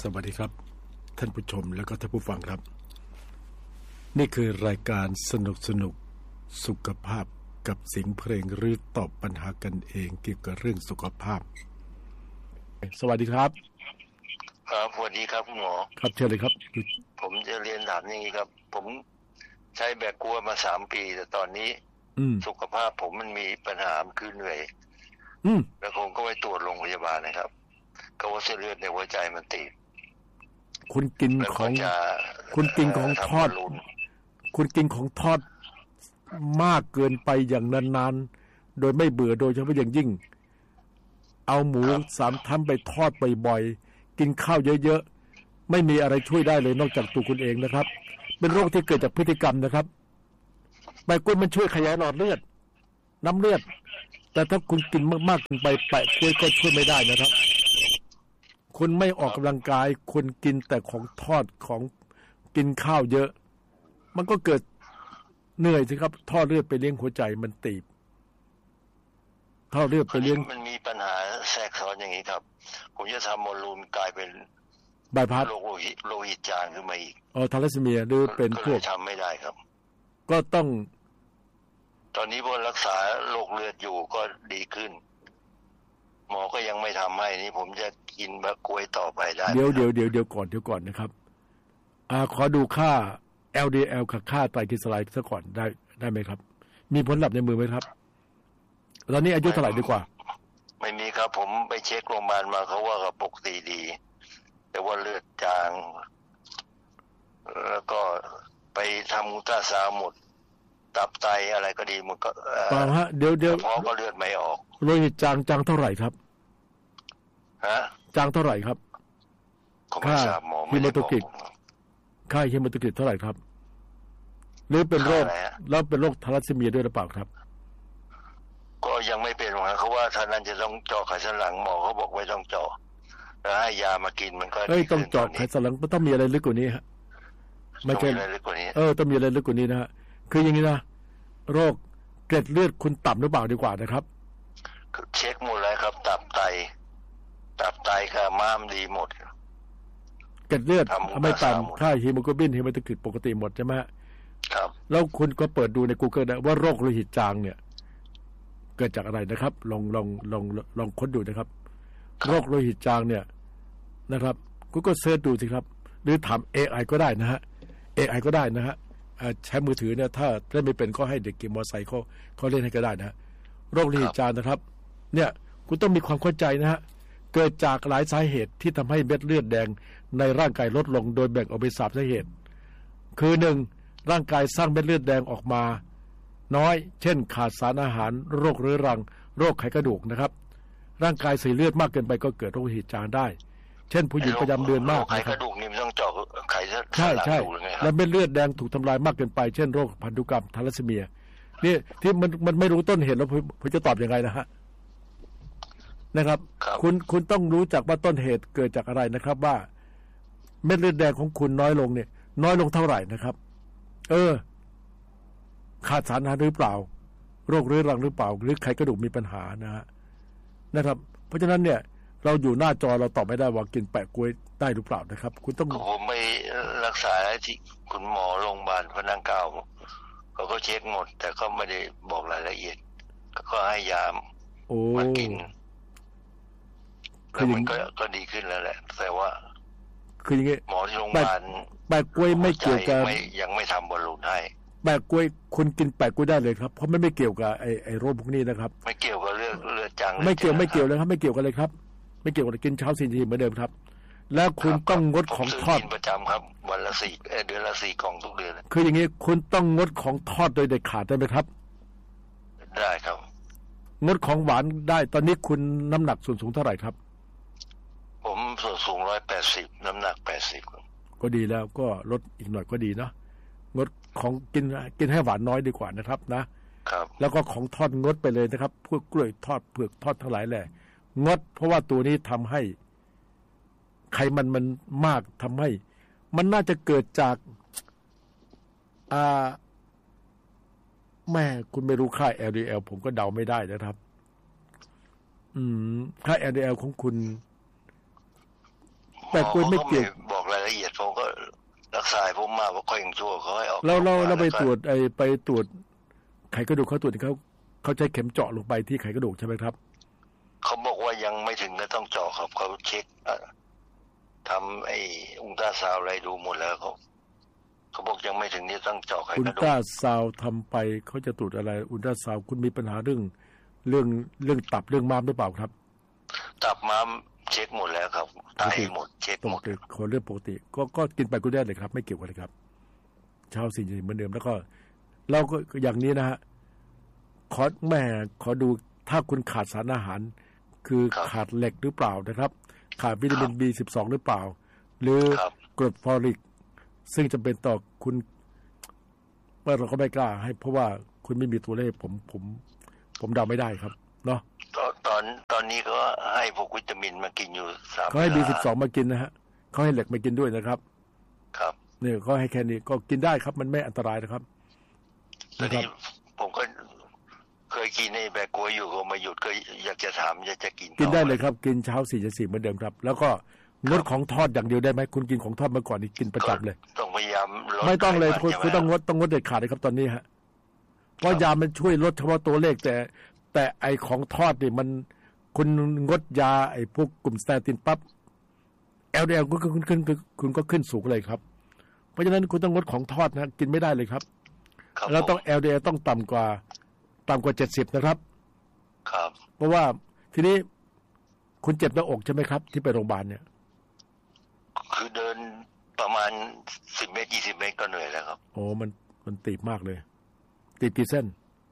สวัสดีครับท่านผู้ชมและก็ท่านผู้ฟังครับนี่คือรายการสนุกสุขภาพกับเสียงเพลงหรือตอบปัญหากันเองเกี่ยวกับเรื่องสุขภาพสวัสดีครับครับสวัสดีครับคุณหมอครับเชิญเลยครับผมจะเรียนถามอย่างนี้ครับผมใช้แบคกัวมา3 ปีแต่ตอนนี้สุขภาพผมมันมีปัญหาคือเหนื่อยแล้วผมก็ไปตรวจโรงพยาบาลนะครับก็ว่าเส้นเลือดในหัวใจมันตีบคุณกินของทอดคุณกินของทอดมากเกินไปอย่างนานๆโดยไม่เบื่อโดยเฉพาะอย่างยิ่งเอาหมู3 ท่านไปทอดบ่อยๆกินข้าวเยอะๆไม่มีอะไรช่วยได้เลยนอกจากตัวคุณเองนะครับเป็นโรคที่เกิดจากพฤติกรรมนะครับใบกุ้ยมันช่วยขยายหลอดเลือดน้ำเลือดแต่ถ้าคุณกินมากๆเกินไปแปะกล้วยก็ช่วยไม่ได้นะครับคุณไม่ออกกำลังกายคุณกินแต่ของทอดของกินข้าวเยอะมันก็เกิดเหนื่อยสิครับท่อเลือดไปเลี้ยงหัวใจมันตีบท่อเลือดไปเลี้ยงมันมีปัญหาแทรกซ้อนอย่างนี้ครับผมจะทำบอลลูนกลายเป็นบายพาสโลหิตจางขึ้นมาอีกทาลัสซีเมียหรือเป็นพวกทำไม่ได้ครับก็ต้องตอนนี้พอรักษาโรคเลือดอยู่ก็ดีขึ้นหมอก็ยังไม่ทำให้นี่ผมจะกินบะกล้วยต่อไปได้เดี๋ยวก่อนนะครับขอดูค่า LDL กับค่าไตรกลีเซอไรด์ซะก่อนได้ไหมครับมีผลลัพธ์ในมือไหมครับตอนนี้อายุเท่าไหร่ดีกว่าไม่มีครับผมไปเช็คโรงพยาบาลมาเขาว่ากับปกติดีแต่ว่าเลือดจางแล้วก็ไปทำอุลตราซาวด์หมดตับไตอะไรก็ดีหมดก็เปล่าฮะเดี๋ยวเพราะก็เลือดไม่ออกโลหิตจางเท่าไหร่ครับจางเท่าไหร่ครับค่าฮีโมโตคริตค่าฮีโมโตคริตเท่าไหร่ครับหรือเป็นโรคแล้วเป็นโรคทาลัสซีเมียด้วยหรือเปล่าครับก็ยังไม่เป็นหรอกเขาว่าท่านนั้นจะต้องเจาะไขสันหลังหมอเขาบอกไม่ต้องเจาะแล้วให้ยามากินมันก็ต้องเจาะไขสันหลังต้องมีอะไรลึกกว่านี้ฮะไม่ใช่อะไรลึกกว่านี้ต้องมีอะไรลึกกว่านี้นะฮะคืออย่างนี้นะโรคเกล็ดเลือดคุณต่ำหรือเปล่าดีกว่านะครับเช็คหมดแล้วครับตับไตค่ะม้ามดีหมดเกล็ดเลือดไม่ต่ำค่าฮีโมโกลบินฮีโมโตคริตปกติหมดใช่ไหมครับแล้วคุณก็เปิดดูใน Google นะว่าโรคโลหิตจางเนี่ยเกิดจากอะไรนะครับลองค้นดูนะครับโรคโลหิตจางเนี่ยนะครับคุณก็เสิร์ชดูสิครับหรือถาม AI ก็ได้นะฮะ AI ก็ได้นะฮะใช้มือถือเนี่ยถ้าเล่นไม่เป็นก็ให้เด็กขี่มอเตอร์ไซค์เขาเล่นให้ก็ได้นะฮะโรคโลหิตจางนะครับเนี่ยคุณต้องมีความเข้าใจนะฮะเกิดจากหลายสาเหตุที่ทำให้เม็ดเลือดแดงในร่างกายลดลงโดยแบ่งออกเป็น3 สาเหตุคือ1ร่างกายสร้างเม็ดเลือดแดงออกมาน้อยเช่นขาดสารอาหารโรคเรื้อรังโรคไขกระดูกนะครับร่างกายเสียเลือดมากเกินไปก็เกิดโรคโลหิตจางได้เช่นผู้หญิงประจำเดือนมากไขกระดูกนี่มันต้องเจาะไขสันหลังดูเลยไงครับและเม็ดเลือดแดงถูกทำลายมากเกินไปเช่นโรคพันธุกรรมทาลัสซีเมียนี่ที่มันไม่รู้ต้นเหตุแล้วผมจะตอบยังไงนะฮะนะครับคุณต้องรู้จักว่าต้นเหตุเกิดจากอะไรนะครับว่าเม็ดเลือดแดงของคุณน้อยลงเนี่ยน้อยลงเท่าไหร่นะครับขาดสารอาหารหรือเปล่าโรคเรื้อรังหรือเปล่าหรือไขกระดูกมีปัญหานะครับเพราะฉะนั้นเนี่ยเราอยู่หน้าจอเราตอบไม่ได้ว่ากินแปะกล้วยได้หรือเปล่านะครับคุณต้องผมไปรักษาที่คุณหมอโรงพยาบาลพระนั่งเกล้าเขาก็เช็คหมดแต่เขาไม่ได้บอกรายละเอียดก็ให้ยามากินมันก็ดีขึ้นแล้วแหละแต่ว่าคืออย่างงี้หมอที่โรงพยาบาลแปะกล้วยไม่เกี่ยวกับยังไม่ทำบอลลูนให้แปะกล้วยคุณกินแปะกล้วยได้เลยครับเพราะไม่เกี่ยวกับไอ้โรคพวกนี้นะครับไม่เกี่ยวกับเลือดจางไม่เกี่ยวเลยครับไม่เกี่ยวกันเลยครับไม่เกี่ยวกับกินเช้า4 ทีเหมือนเดิมครับแล้วคุณต้องงดของทอดประจำครับวันละ4 เดือนละ4 กล่องทุกเดือนคืออย่างนี้คุณต้องงดของทอดโดยเด็ดขาดได้ไหมครับได้ครับงดของหวานได้ตอนนี้คุณน้ำหนักส่วนสูงเท่าไหร่ครับผมส่วนสูง180น้ำหนัก80 ก็ดีแล้วก็ลดอีกหน่อยก็ดีนะงดของกินให้หวานน้อยดีกว่านะครับนะครับแล้วก็ของทอดงดไปเลยนะครับพวกกล้วยทอดเผือกทอดทั้งหลายแหละงดเพราะว่าตัวนี้ทำให้ไขมันมากทำให้มันน่าจะเกิดจากแม่คุณไม่รู้ค่า LDL ผมก็เดาไม่ได้นะครับค่า LDL ของคุณแปะกล้วยไม่เกี่ยวบอกรายละเอียดผมก็รักษาผมมาว่าค่อยยังชั่วเขาให้ออกเราไปตรวจไปตรวจไขกระดูกเขาตรวจเขาใช้เข็มเจาะลงไปที่ไขกระดูกใช่ไหมครับเขาบอกว่ายังไม่ถึงก็ต้องเจาะครับเขาเช็คทำอุลตราซาวด์อะไรดูหมดแล้วเขาบอกยังไม่ถึงที่ต้องเจาะไขกระดูกอุลตราซาวด์ทำไปเขาจะตรวจอะไรอุลตราซาวด์คุณมีปัญหาเรื่องตับเรื่องม้ามหรือเปล่าครับตับม้ามเช็คหมดแล้วครับไตหมดเช็คหมดคนเรื่องปกติก็กินไปก็ได้เลยครับไม่เกี่ยวกันเลยครับเช้าสิ่งเหมือนเดิมแล้วก็เราก็อย่างนี้นะฮะขอดูถ้าคุณขาดสารอาหารคือขาดเหล็กหรือเปล่านะครับขาดวิตามิน B12 หรือเปล่าหรือกรดฟอลิกซึ่งจำเป็นต่อคุณเราก็ไม่กล้าให้เพราะว่าคุณไม่มีตัวเลขผมเดาไม่ได้ครับเนาะตอนนี้ก็ให้พวกวิตามินมากินอยู่3 เขาให้ B12 มากินนะฮะเขาให้เหล็กมากินด้วยนะครับครับเนี่ยเขาให้แค่นี้ก็กินได้ครับมันไม่อันตรายนะครับตอนนี้ผมก็เคยกินในแบกกัวอยู่ก็มาหยุดก็อยากจะถามอยากจะกินได้เลยครับกินเช้า4 เหมือนเดิมครับแล้วก็งดของทอดอย่างเดียวได้ไหมคุณกินของทอดเมื่อก่อนนี่กินประจำเลยต้องพยายามลดไม่ต้องเลยคุณต้องงดเด็ดขาดเลยครับตอนนี้ฮะเพราะยามันช่วยลดเฉพาะตัวเลขแต่ไอของทอดนี่มันคุณงดยาไอพวกกลุ่มสเตตินปั๊บ LDL ก็คุณก็ขึ้นสูงเลยครับเพราะฉะนั้นคุณต้องงดของทอดนะกินไม่ได้เลยครับแล้วต้อง LDL ต้องต่ำกว่า70นะครับครับเพราะว่าทีนี้คุณเจ็บหน้าอกใช่ไหมครับที่ไปโรงพยาบาลเนี่ยคือเดินประมาณ10 เมตร 20 เมตรก็เหนื่อยแล้วครับโอ้มันตีบมากเลยตีบกี่เส้น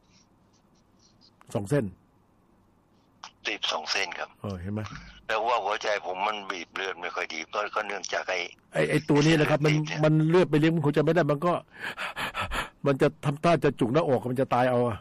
2 เส้นตีบ2 เส้นครับเห็นไหมแล้วว่าหัวใจผมมันบีบเลือดไม่ค่อยดีก็เนื่องจากไอ้ตัวนี้แหละครับมันเลือดไปเลี้ยงหัวใจไม่ได้มันจะทำท่าจะจุกหน้าอกมันจะตายเอา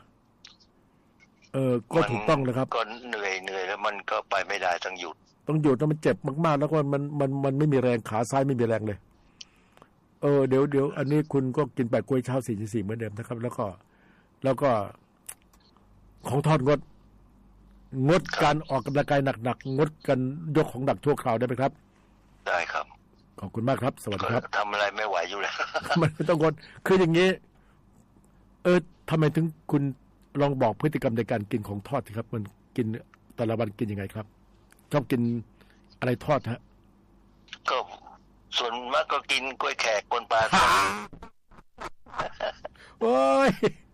ก็ถูกต้องนะครับก็เหนื่อยแล้วมันก็ไปไม่ได้ต้องหยุดแล้วมันเจ็บมากๆแล้วก็มันไม่มีแรงขาซ้ายไม่มีแรงเลยเดี๋ยวอันนี้คุณก็กินแปะกล้วยเช้า4 เหมือนเดิมนะครับแล้วก็ของทอดงดการออกกำลังกายหนักงดกันยกของหนักชั่วคราวได้ไหมครับได้ครับขอบคุณมากครับสวัสดีครับทำอะไรไม่ไหวอยู่แล้วมันไม่ต้องงดคืออย่างนี้ทำไมถึงคุณลองบอกพฤติกรรมในการกินของทอดสิครับมันกินแต่ละวันกินยังไงครับชอบกินอะไรทอดฮะก็ส่วนมากก็กินกล้วยแขกกวนปลาโอ้ย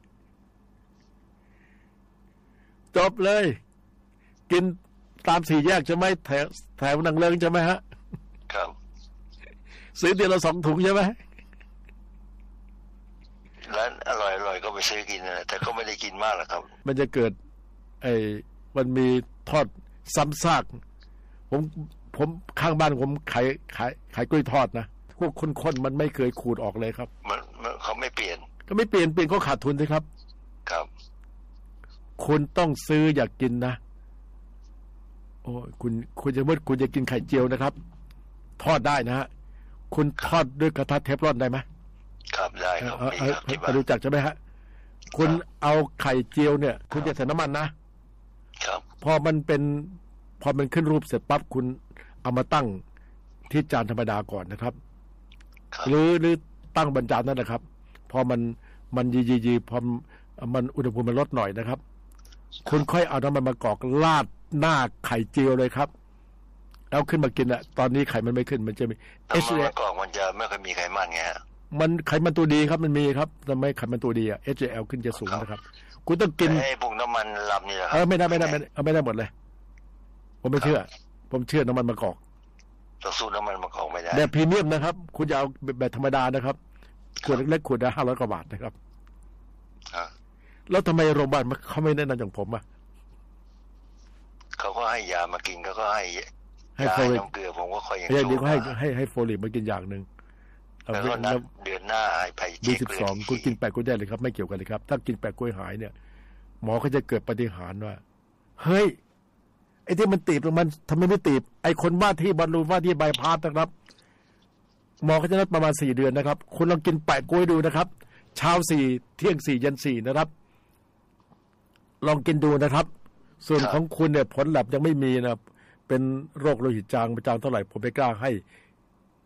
จบเลยกินตาม4 แยกใช่ไหมแถวนางเลิงใช่ไหมฮะครับซื้อเดือนละ2 ถุงใช่ไหมร้านอร่อยก็ไปซื้อกินนะแต่ก็ไม่ได้กินมากหรอกครับมันจะเกิดมันมีทอดซ้ำซากผมข้างบ้านผมขายกล้วยทอดนะพวกคนมันไม่เคยขูดออกเลยครับมันเขาไม่เปลี่ยนก็ไม่เปลี่ยนก็ขาดทุนสิครับครับคุณต้องซื้ออยากกินนะโอ้คุณจะคุณจะกินไข่เจียวนะครับทอดได้นะฮะคุณทอดด้วยกระทะเทฟลอนได้ไหมครับได้ครับรู้จักใช่ไหมฮะคุณเอาไข่เจียวเนี่ยคุณจะใส่น้ำมันนะครับพอมันขึ้นรูปเสร็จปั๊บคุณเอามาตั้งที่จานธรรมดาก่อนนะครับหรือตั้งบนจานนั่นนะครับพอมันยีพอมันอุณหภูมิมันลดหน่อยนะครับคุณค่อยเอาน้ำมันมากรอกราดหน้าไข่เจียวเลยครับแล้วขึ้นมากินอ่ะตอนนี้ไข่มันไม่ขึ้นมันจะมีมากรอกมันจะไม่ค่อยมีไขมันไงมันไขมันตัวดีครับมันมีครับทำไมไขมันตัวดีอ่ะ HDL ขึ้นจะสูงนะครับคุณต้องกินไอ้พวกน้ำมันลำนี่แหละไม่ได้หมดเลยผมไม่เชื่อผมเชื่อน้ำมันมะกอกต้องสู้น้ำมันมะกอกไม่ได้แบบพรีเมียมนะครับคุณจะเอาแบบธรรมดานะครับขวดเล็กๆขวดละ500 กว่าบาทนะครับแล้วทำไมโรงพยาบาลเขาไม่แนะนำอย่างผมอ่ะเขาก็ให้ยามากินก็ให้โฟลิกเกลือผมก็ค่อยอย่างนี้ก็ให้โฟลิกมากินอย่างนึงแล้วเดือนหน้าไอ้ไผ่ B12คุณกินแปะกล้วยได้เลยครับไม่เกี่ยวกันเลยครับถ้ากินแปะกล้วยหายเนี่ยหมอเขาจะเกิดปาฏิหาริย์ว่าเฮ้ยไอ้ที่มันตีบมันทำไมไม่ตีบไอ้คนว่าที่บอลลูนว่าที่ใบพัดนะครับหมอเขาจะนัดประมาณ4 เดือนนะครับคุณลองกินแปะกล้วยดูนะครับเช้า4เที่ยง4เย็น4นะครับลองกินดูนะครับส่วนของคุณเนี่ยผลลัพธ์ยังไม่มีนะเป็นโรคโลหิตจางเท่าไหร่ผมไม่กล้าให้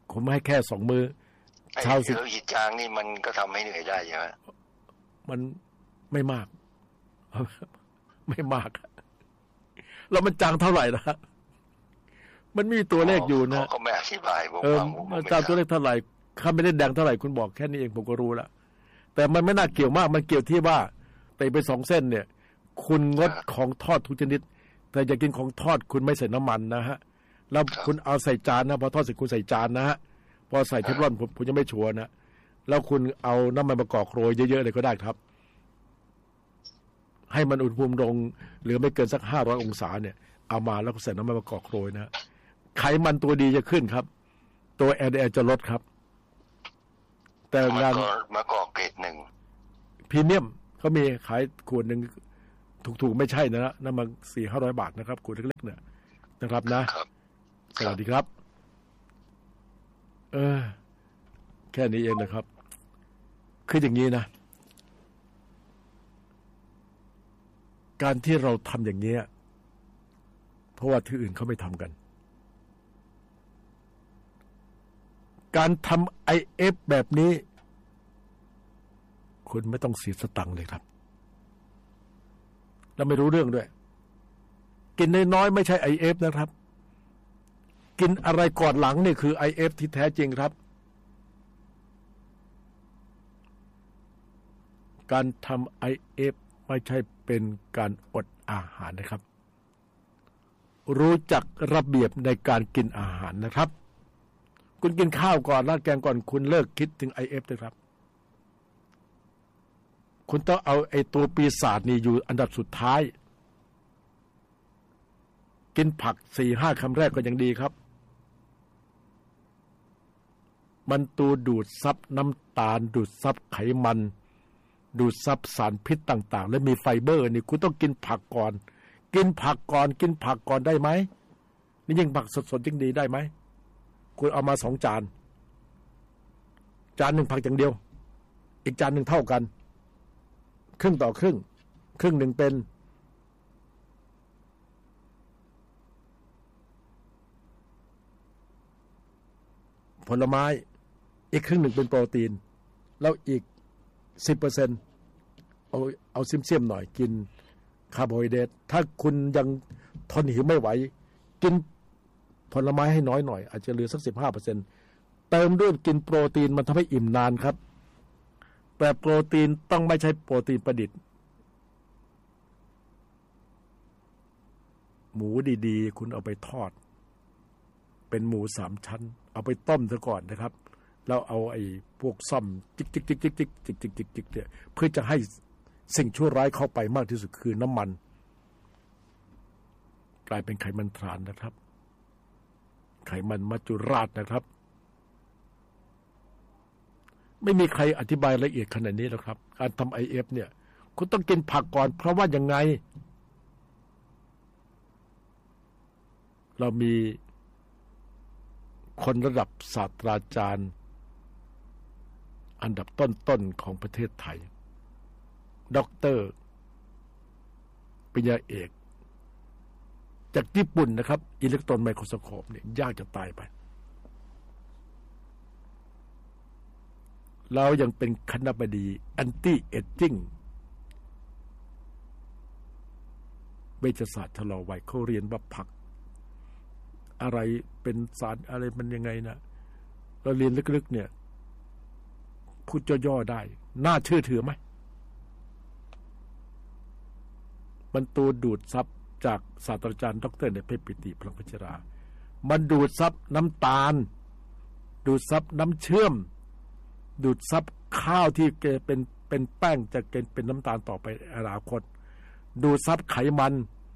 ผมให้แค่2 มื้อเช้าสิแล้วหิดจางนี่มันก็ทำให้เหนื่อยได้ใช่ไหมมันไม่มากไม่มากแล้วมันจางเท่าไหร่นะมันมีตัวเลขอยู่นะเขาไม่อธิบายผมมันจางตัวเลขเท่าไหร่ข้าไม่ได้แดงเท่าไหร่คุณบอกแค่นี้เองผมก็รู้แล้วแต่มันไม่น่าเกี่ยวมากมันเกี่ยวที่ว่าเตะไป2 เส้นเนี่ยคุณงดของทอดทุกชนิดแต่อย่ากินของทอดคุณไม่ใส่น้ำมันนะฮะแล้วคุณเอาใส่จานนะพอทอดเสร็จคุณใส่จานนะฮะพอใส่เทฟลอนผมยังไม่ชัวร์นะแล้วคุณเอาน้ำมันมะกอกโรยเยอะๆเลยก็ได้ครับให้มันอุณหภูมิลงเหลือไม่เกินสัก500 องศาเนี่ยเอามาแล้วก็ใส่น้ำมันมะกอกโรยนะไขมันตัวดีจะขึ้นครับตัว LDL จะลดครับแต่งานมะกอกเกรด1 พรีเมียมเขามีขายขวดนึงถูกๆไม่ใช่นะน้ำมัน400-500 บาทนะครับขวดเล็กๆเนี่ยนะครับนะสวัสดีครับแค่นี้เองนะครับคืออย่างนี้นะการที่เราทำอย่างนี้เพราะว่าที่อื่นเขาไม่ทำกันการทำ IF แบบนี้คุณไม่ต้องเสียสตังค์เลยครับแล้วไม่รู้เรื่องด้วยกินน้อยๆไม่ใช่ IF นะครับกินอะไรก่อนหลังนี่คือ IF ที่แท้จริงครับการทำ IF ไม่ใช่เป็นการอดอาหารนะครับรู้จักระเบียบในการกินอาหารนะครับคุณกินข้าวก่อนราดแกงก่อนคุณเลิกคิดถึง IF เลยครับคุณต้องเอาไอ้ตัวปีศาจนี่อยู่อันดับสุดท้ายกินผัก 4-5 คำแรกก็ยังดีครับมันตัวดูดซับน้ำตาลดูดซับไขมันดูดซับสารพิษต่างๆและมีไฟเบอร์นี่คุณต้องกินผักก่อนกินผักก่อนได้ไหมนี่ยิ่งผักสดๆยิ่งดีได้ไหมคุณเอามา2 จานหนึ่งผักอย่างเดียวอีกจานหนึ่งเท่ากันครึ่งต่อครึ่งหนึ่งเป็นผลไม้อีกครึ่งหนึ่งเป็นโปรตีนแล้วอีก 10% เอาเสี้ยมๆหน่อยกินคาร์โบไฮเดรตถ้าคุณยังทนหิวไม่ไหวกินผลไม้ให้น้อยหน่อยอาจจะเหลือสัก 15% เติมด้วยกินโปรตีนมันทำให้อิ่มนานครับแต่โปรตีนต้องไม่ใช่โปรตีนประดิษฐ์หมูดีๆคุณเอาไปทอดเป็นหมู3 ชั้นเอาไปต้มซะก่อนนะครับแล้วเอาไอ้พวกซ่อมจิกเนี่ยเพื่อจะให้สิ่งชั่วร้ายเข้าไปมากที่สุดคือน้ำมันกลายเป็นไขมันทรานนะครับไขมันมัจจุราชนะครับไม่มีใครอธิบายละเอียดขนาดนี้แล้วครับการทำ IF เนี่ยคุณต้องกินผักก่อนเพราะว่ายังไงเรามีคนระดับศาสตราจารย์อันดับต้นๆของประเทศไทยด็อกเตอร์ปริญญาเอกจากญี่ปุ่นนะครับอิเล็กตรอนไมโครสโคปเนี่ยยากจะตายไปแล้วยังเป็นคณบดีแอนตี้เอจจิ้งเวชศาสตร์ชะลอวัยเขาเรียนว่าผักอะไรเป็นสารอะไรมันยังไงนะเราเรียนลึกๆเนี่ยพูดย่อๆได้น่าเชื่อถือไหมมันตัวดูดซับจากศาสตราจารย์ดร.ในเพชรปิติพลังพัชรามันดูดซับน้ำตาลดูดซับน้ำเชื่อมดูดซับข้าวที่เป็นแป้งจะเป็นน้ำตาลต่อไปอนาคตดูดซับไขมัน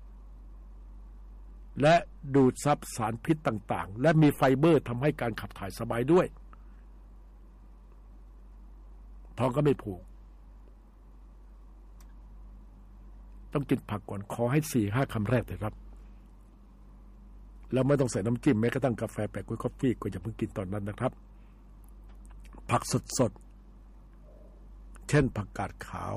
และดูดซับสารพิษต่างๆและมีไฟเบอร์ทำให้การขับถ่ายสบายด้วยท้องก็ไม่ผูกต้องกินผักก่อนขอให้ 4-5 คำแรกเลยครับแล้วไม่ต้องใส่น้ำจิ้มแม้กระทั่งกาแฟแปะกล้วยคอฟฟี่ก็อย่าเพิ่งกินตอนนั้นนะครับผักสดๆเช่นผักกาดขาว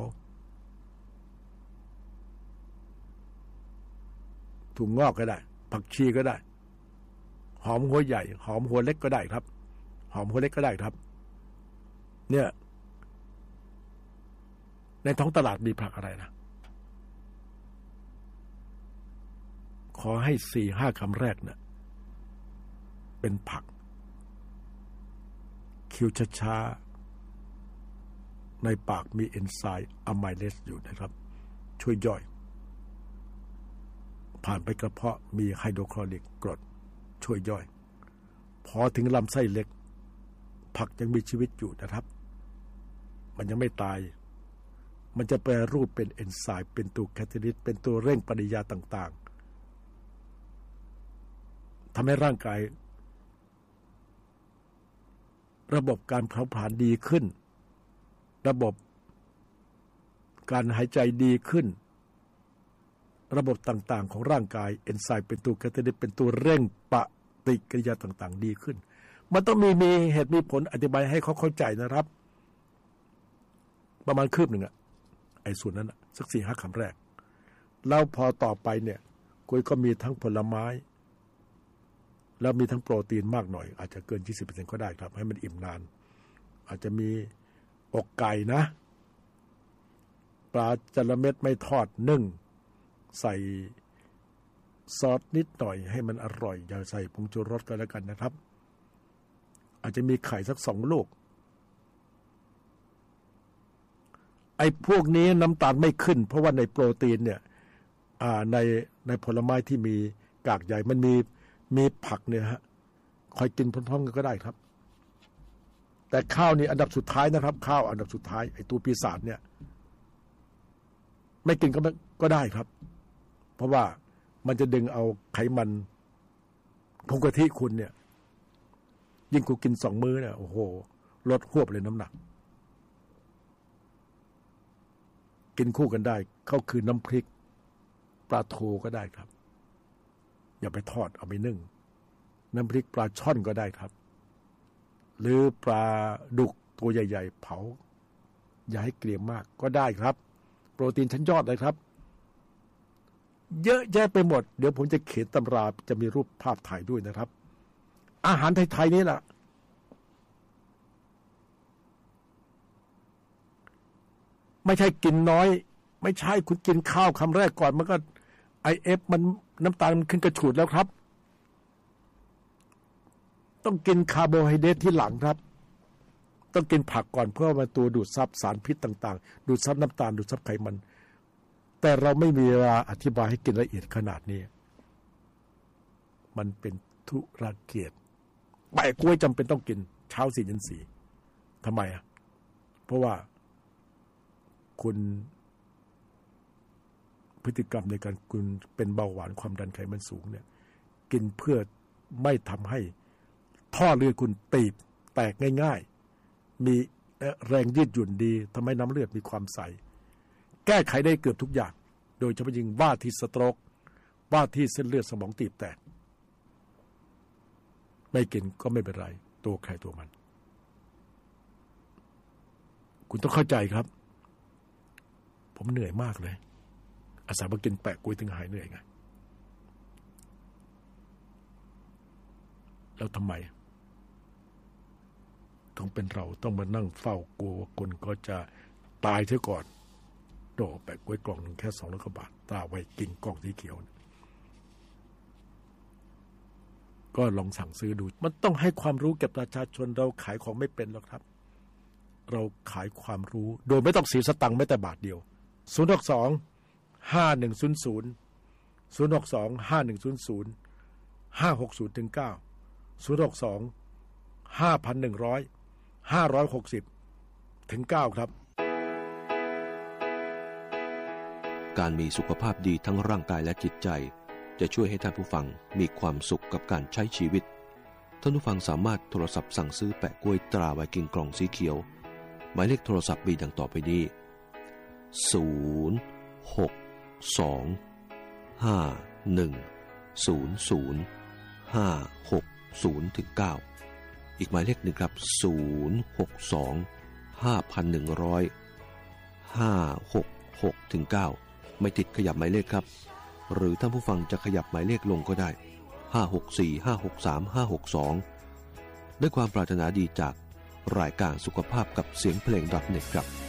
ถั่วงอกก็ได้ผักชีก็ได้หอมหัวใหญ่หอมหัวเล็กก็ได้ครับหอมหัวเล็กก็ได้ครับเนี่ยในท้องตลาดมีผักอะไรนะขอให้ 4-5 คำแรกเนี่ยเป็นผักคิวช้าๆในปากมีเอนไซม์อะไมเลสอยู่นะครับช่วยย่อยผ่านไปกระเพาะมีไฮโดรคลอริกกรดช่วยย่อยพอถึงลำไส้เล็กผักยังมีชีวิตอยู่นะครับมันยังไม่ตายมันจะแปรรูปเป็นเอนไซม์เป็นตัวแคทาลิสต์เป็นตัวเร่งปฏิกิริยาต่างๆทำให้ร่างกายระบบการเผาผลาญดีขึ้นระบบการหายใจดีขึ้นระบบต่างๆของร่างกายเอนไซม์เป็นตัวแคทาลิสต์เป็นตัวเร่งปฏิกิริยาต่างๆดีขึ้นมันต้องมีเหตุมีผลอธิบายให้เขาเข้าใจนะครับประมาณคืบหนึ่งไอ้ส่วนนั้นสัก 4-5 คำแรกแล้วพอต่อไปเนี่ยกุ้ยก็มีทั้งผลไม้แล้วมีทั้งโปรตีนมากหน่อยอาจจะเกิน 20% ก็ได้ครับให้มันอิ่มนานอาจจะมีอกไก่นะปลาจระเม็ดไม่ทอดนึ่งใส่ซอสนิดหน่อยให้มันอร่อยอย่าใส่ผงชูรสก็แล้วกันนะครับอาจจะมีไข่สัก2 ลูกไอ้พวกนี้น้ำตาลไม่ขึ้นเพราะว่าในโปรตีนเนี่ยในผลไม้ที่มีกากใยมันมีผักเนี่ยฮะคอยกินพร้อมๆกันก็ได้ครับแต่ข้าวนี่อันดับสุดท้ายนะครับข้าวอันดับสุดท้ายไอ้ตัวปีศาจเนี่ยไม่กินก็ได้ครับเพราะว่ามันจะดึงเอาไขมันของกะทิคุณเนี่ยยิ่งคุณกิน2 มื้อเนี่ยโอ้โหลดหวบเลยน้ำหนักกินคู่กันได้เขาคือน้ำพริกปลาทูก็ได้ครับอย่าไปทอดเอาไปนึ่งน้ำพริกปลาช่อนก็ได้ครับหรือปลาดุกตัวใหญ่ๆเผาอย่าให้เกรียมมากก็ได้ครับโปรตีนชั้นยอดเลยครับเยอะแยะไปหมดเดี๋ยวผมจะเขียนตำราจะมีรูปภาพถ่ายด้วยนะครับอาหารไทยๆนี่แหละไม่ใช่กินน้อยไม่ใช่คุณกินข้าวคำแรกก่อนมันก็IF มันน้ำตาลมันขึ้นกระฉูดแล้วครับต้องกินคาร์โบไฮเดรตที่หลังครับต้องกินผักก่อนเพื่อมันตัวดูดซับสารพิษต่างๆดูดซับน้ำตาลดูดซับไขมันแต่เราไม่มีเวลาอธิบายให้กินละเอียดขนาดนี้มันเป็นธุรเกียรติแปะกล้วยจำเป็นต้องกินเช้า4 เย็น 4ทำไมเพราะว่าคุณพฤติกรรมในการคุณเป็นเบาหวานความดันไขมันสูงเนี่ยกินเพื่อไม่ทำให้ท่อเลือดคุณตีบแตกง่ายๆมีแรงยืดหยุ่นดีทำให้น้ำเลือดมีความใสแก้ไขได้เกือบทุกอย่างโดยเฉพาะยิ่งว่าที่สโตรกว่าที่เส้นเลือดสมองตีบแตกไม่กินก็ไม่เป็นไรตัวใครตัวมันคุณต้องเข้าใจครับผมเหนื่อยมากเลยอาสามากินแปะกล้วยถึงหายเหนื่อยไงแล้วทำไมต้องเป็นเราต้องมานั่งเฝ้ากลัวคนก็จะตายเสียก่อนโดแปะกล้วยกล่องนึงแค่200 กว่าบาทตาไว้กินกล่องสีเขียวก็ลองสั่งซื้อดูมันต้องให้ความรู้แก่ประชาชนเราขายของไม่เป็นหรอกครับเราขายความรู้โดยไม่ต้องเสียสตังค์แม้แต่บาทเดียว062-5100 062-5100 560-9 062-5100 560-9 ครับการมีสุขภาพดีทั้งร่างกายและจิตใจจะช่วยให้ท่านผู้ฟังมีความสุขกับการใช้ชีวิตท่านผู้ฟังสามารถโทรศัพท์สั่งซื้อแปะกล้วยตราไวกิ้งกล่องสีเขียวหมายเลขโทรศัพท์มีดังต่อไปนี้062-5100-560-9อีกหมายเลขหนึ่งครับ062-5100-566-9ไม่ติดขยับหมายเลขครับหรือท่านผู้ฟังจะขยับหมายเลขลงก็ได้564 563 562 ด้วยความปรารถนาดีจากรายการสุขภาพกับเสียงเพลง .net ครับ